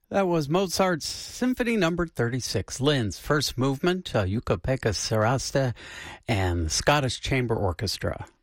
That was Mozart's Symphony Number 36, Linz First Movement, Jukka-Pekka Sirasta, and the Scottish Chamber Orchestra.